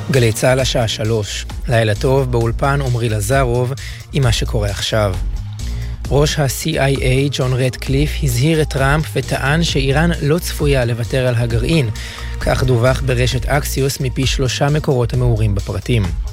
גלי צהל השעה 3. לילה טוב, באולפן עומרי לזרוב עם מה שקורה עכשיו. ראש ה-CIA ג'ון רדקליף הזהיר את טראמפ וטען שאיראן לא צפויה לוותר על הגרעין. כך דווח ברשת אקסיוס מפי 3 מקורות המעורים בפרטים.